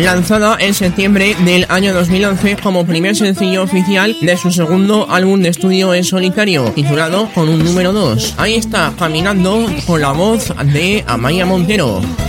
lanzada en septiembre del año 2011 como primer sencillo oficial de su segundo álbum de estudio en solitario, titulado Con un número 2. Ahí está, Caminando, con la voz de Amaia Montero.